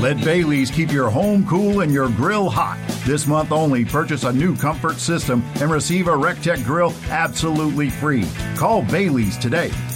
Let Bailey's keep your home cool and your grill hot. This month only, purchase a new comfort system and receive a RecTech grill absolutely free. Call Bailey's today